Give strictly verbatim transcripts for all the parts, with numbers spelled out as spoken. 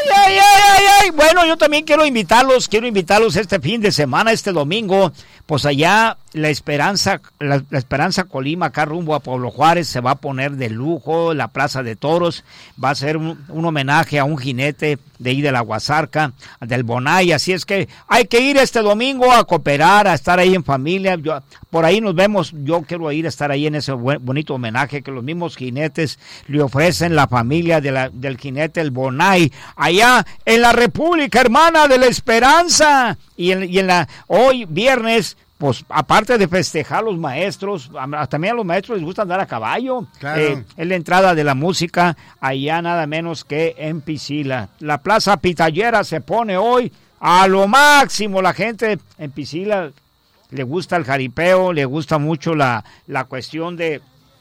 ay, ay, ay. Bueno, yo también quiero invitarlos, quiero invitarlos este fin de semana, este domingo, pues allá la Esperanza, la, la Esperanza Colima, acá rumbo a Pueblo Juárez, se va a poner de lujo, la Plaza de Toros, va a ser un, un homenaje a un jinete de ahí de la Guasarca, del Bonay, así es que hay que ir este domingo a cooperar, a estar ahí en familia, yo, por ahí nos vemos, yo quiero ir a estar ahí en ese buen, bonito homenaje que los mismos jinetes le ofrecen, la familia de la, del jinete, el Bonay, allá en la República Hermana de la Esperanza, y en, y en la, hoy viernes, pues aparte de festejar a los maestros, a, también a los maestros les gusta andar a caballo. Claro. Eh, es la entrada de la música allá nada menos que en Piscila. La Plaza Pitallera se pone hoy a lo máximo. La gente en Piscila le gusta el jaripeo, le gusta mucho la, la cuestión de,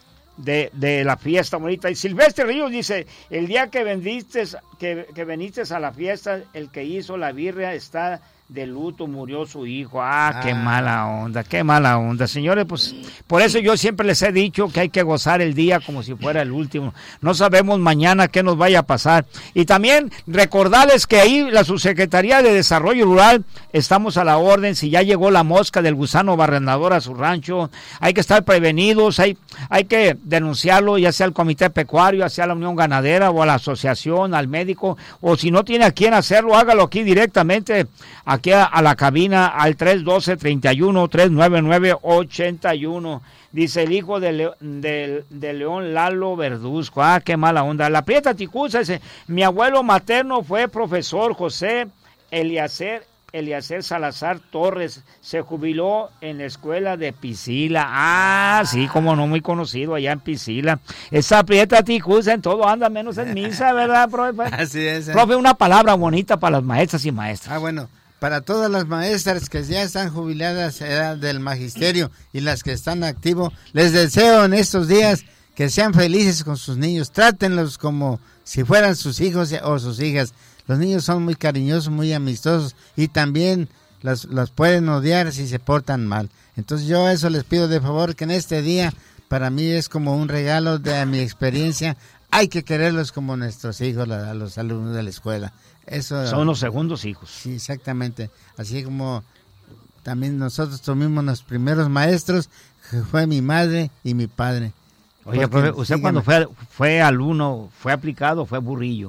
de, de la fiesta bonita. Y Silvestre Ríos dice, el día que vendiste, que, que veniste a la fiesta, el que hizo la birria está de luto, murió su hijo. Ah, ah, qué mala onda, qué mala onda. Señores, pues por eso yo siempre les he dicho que hay que gozar el día como si fuera el último. No sabemos mañana qué nos vaya a pasar. Y también recordarles que ahí la Subsecretaría de Desarrollo Rural estamos a la orden. Si ya llegó la mosca del gusano barrenador a su rancho, hay que estar prevenidos, hay, hay que denunciarlo, ya sea al Comité Pecuario, ya sea a la Unión Ganadera o a la asociación, al médico, o si no tiene a quién hacerlo, hágalo aquí directamente, aquí a, a la cabina al tres uno dos, treinta y uno, tres nueve nueve, ochenta y uno. Dice el hijo de, Leo, de, de León Lalo Verduzco. Ah, qué mala onda. La Prieta Ticuza dice, mi abuelo materno fue profesor José Eliacer, Eliacer Salazar Torres. Se jubiló en la escuela de Piscila. Ah, sí, como no, muy conocido allá en Piscila. Esa Prieta Ticuza en todo anda menos en misa, ¿verdad, profe? Así es. ¿eh? Profe, una palabra bonita para las maestras y maestros. Ah, bueno. Para todas las maestras que ya están jubiladas eh, del magisterio y las que están activos, les deseo en estos días que sean felices con sus niños. Trátenlos como si fueran sus hijos o sus hijas. Los niños son muy cariñosos, muy amistosos y también las, las pueden odiar si se portan mal. Entonces yo eso les pido de favor que en este día, para mí es como un regalo de mi experiencia. Hay que quererlos como nuestros hijos, a, a los alumnos de la escuela. Eso, son los segundos hijos. Sí, exactamente. Así como también nosotros tuvimos los primeros maestros, que fue mi madre y mi padre. Oye, profe, usted dígame, cuando fue, fue alumno, ¿fue aplicado o fue burrillo?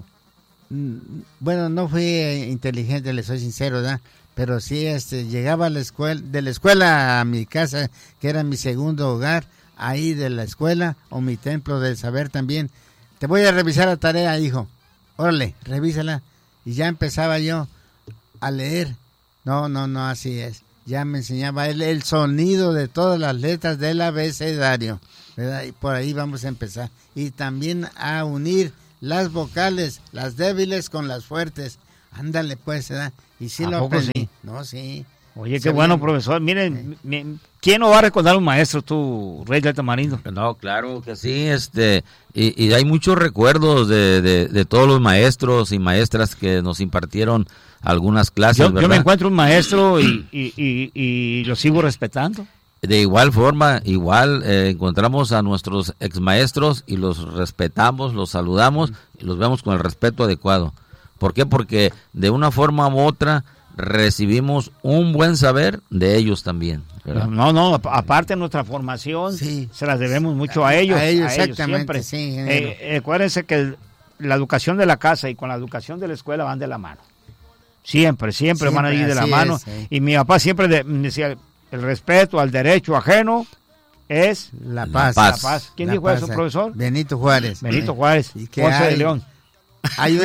Bueno, no fui inteligente, le soy sincero, ¿verdad? Pero sí, este, llegaba a la escuela, de la escuela a mi casa, que era mi segundo hogar, ahí de la escuela, o mi templo del saber también. Te voy a revisar la tarea, hijo. Órale, revísala. Y ya empezaba yo a leer. No, no, no, así es. Ya me enseñaba él el sonido de todas las letras del abecedario, ¿verdad? Y por ahí vamos a empezar. Y también a unir las vocales, las débiles con las fuertes. Ándale, pues, ¿verdad? Y sí lo aprendí. Sí? No, sí. Oye, qué bueno, bien, profesor. Miren, sí. ¿Quién no va a recordar un maestro, tú, Rey del Tamarindo? No, claro que sí, este, y, y hay muchos recuerdos de, de, de todos los maestros y maestras que nos impartieron algunas clases, yo, ¿verdad? Yo me encuentro un maestro y, y, y, y lo sigo respetando. De igual forma, igual eh, encontramos a nuestros exmaestros y los respetamos, los saludamos y los vemos con el respeto adecuado. ¿Por qué? Porque de una forma u otra recibimos un buen saber de ellos también, ¿verdad? No, no, aparte de nuestra formación, sí, se las debemos mucho a ellos. A ellos, a exactamente, ellos siempre. sí. Eh, acuérdense que el, la educación de la casa y con la educación de la escuela van de la mano. Siempre, siempre, siempre van a ir de la mano. Es, sí. Y mi papá siempre de, decía, el respeto al derecho ajeno es la paz. La paz. La paz. ¿Quién la dijo paz, eso, profesor? Benito Juárez. Benito Juárez, ¿Y Ponce hay? de León. Hay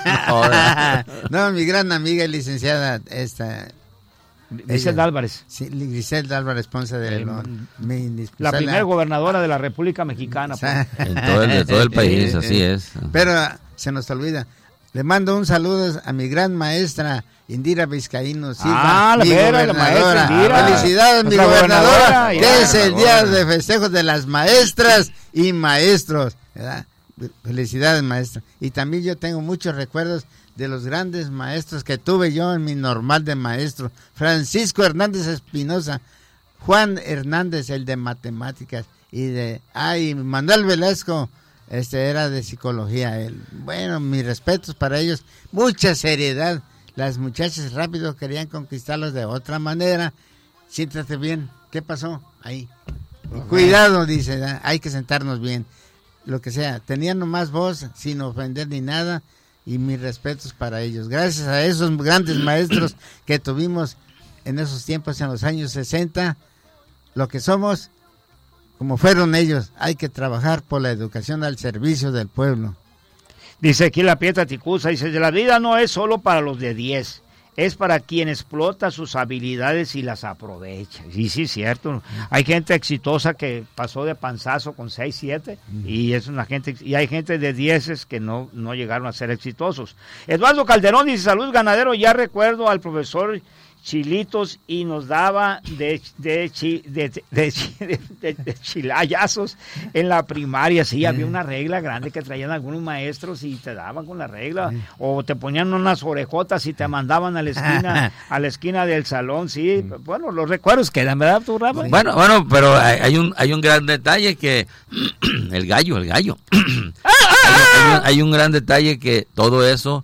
no, mi gran amiga y licenciada esta Griselda Álvarez. Sí, Griselda Álvarez Ponce de León. Eh, la primera gobernadora de la República Mexicana. O sea, en todo el, de todo el país, eh, así es. Pero se nos olvida. Le mando un saludo a mi gran maestra Indira Vizcaíno Silva, ah, la mi vera, gobernadora. La Indira. Felicidades, mi gobernadora, gobernadora que ya, es el día de festejos de las maestras y maestros, ¿verdad? Felicidades, maestra. Y también yo tengo muchos recuerdos de los grandes maestros que tuve yo en mi normal de maestro. Francisco Hernández Espinosa, Juan Hernández, el de matemáticas, y de, ay, Manuel Velasco, este era de psicología él. Bueno, mis respetos para ellos, mucha seriedad. Las muchachas rápido querían conquistarlos de otra manera. Siéntate bien, ¿qué pasó? Ahí. Cuidado, dice, ¿eh? Hay que sentarnos bien. Lo que sea, tenían nomás voz, sin ofender ni nada, y mis respetos para ellos. Gracias a esos grandes maestros que tuvimos en esos tiempos, en los años sesenta, lo que somos, como fueron ellos, hay que trabajar por la educación al servicio del pueblo. Dice aquí la Pietra Ticusa, dice, la vida no es solo para los de diez, es para quien explota sus habilidades y las aprovecha. Y sí, es cierto. Hay gente exitosa que pasó de panzazo con seis, siete, mm. y es una gente, y hay gente de dieces que no, no llegaron a ser exitosos. Eduardo Calderón dice, salud ganadero, ya recuerdo al profesor Chilitos y nos daba de, de, de, de, de, de, de, de chilayazos en la primaria. Sí, había una regla grande que traían algunos maestros y te daban con la regla, o te ponían unas orejotas y te mandaban a la esquina a la esquina del salón. Sí, bueno, los recuerdos quedan, ¿verdad, tú, Rafa? Bueno, bueno, pero hay, hay un hay un gran detalle que el gallo, el gallo. hay, hay, un, hay un gran detalle que todo eso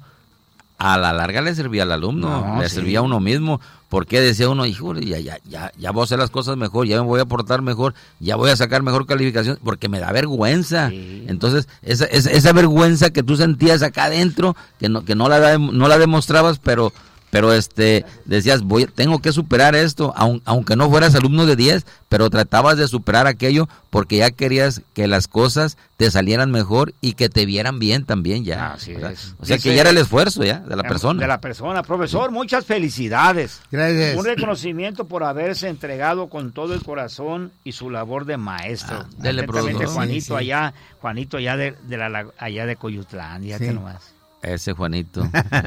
a la larga le servía al alumno, no, le sí. servía a uno mismo, porque decía uno, hijo, ya, ya, ya, ya voy a hacer las cosas mejor, ya me voy a portar mejor, ya voy a sacar mejor calificación, porque me da vergüenza. Sí. Entonces, esa, esa, esa vergüenza que tú sentías acá adentro, que no, que no la, no la demostrabas, pero, pero este, decías, voy, tengo que superar esto, aun, aunque no fueras alumno de diez, pero tratabas de superar aquello, porque ya querías que las cosas te salieran mejor y que te vieran bien también ya. Así es. O sea, Dice, que ya era el esfuerzo ya de la persona. De la persona. Profesor, muchas felicidades. Gracias. Un reconocimiento por haberse entregado con todo el corazón y su labor de maestro. Ah, dele, Juanito sí, sí. allá, Juanito allá de, de la allá de Coyutlán, ya sí. que nomás. Ese Juanito.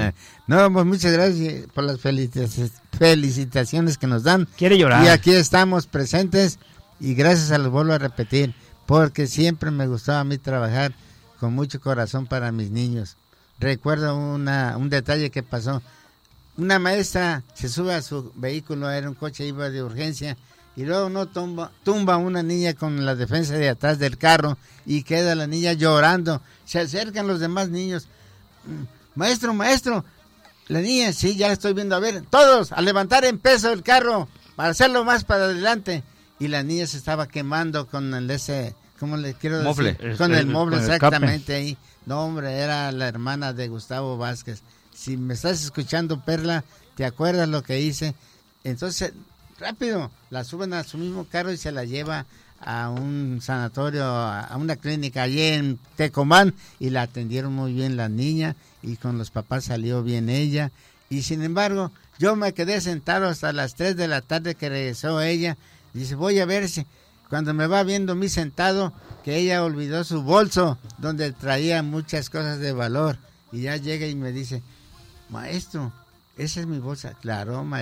No, pues muchas gracias por las felicitaciones que nos dan. Quiere llorar. Y aquí estamos presentes y gracias a los vuelvo a repetir, porque siempre me gustaba a mí trabajar con mucho corazón para mis niños. Recuerdo una, un detalle que pasó. Una maestra se sube a su vehículo, era un coche, iba de urgencia, y luego no tumba, tumba una niña con la defensa de atrás del carro y queda la niña llorando. Se acercan los demás niños. Maestro, maestro, la niña, sí, ya la estoy viendo, a ver, todos a levantar en peso el carro para hacerlo más para adelante. Y la niña se estaba quemando con el ese, ¿cómo le quiero decir? Mofle. Con el, el moble, con el exactamente ahí. No, hombre, era la hermana de Gustavo Vázquez. Si me estás escuchando, Perla, ¿te acuerdas lo que hice? Entonces, rápido, la suben a su mismo carro y se la lleva a un sanatorio, a una clínica allí en Tecomán, y la atendieron muy bien la niña, y con los papás salió bien ella, y sin embargo, yo me quedé sentado hasta las tres de la tarde que regresó ella, y dice, voy a ver si, cuando me va viendo mi sentado, que ella olvidó su bolso, donde traía muchas cosas de valor, y ya llega y me dice, maestro, esa es mi bolsa. Claro, maestro.